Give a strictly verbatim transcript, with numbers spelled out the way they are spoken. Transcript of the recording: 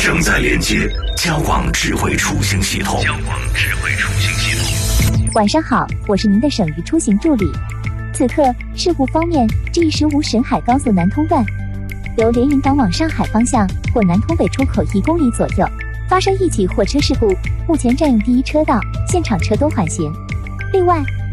正在连接交广智慧出行系统。交广智慧出行系统。 晚上好，我是您的省域出行助理。此刻事故方面 ，G 十五沈海高速南通段，由连云港往上海方向或南通北出口一公里左右发生一起货车事故，目前占用第一车道，现场车多缓行。另外，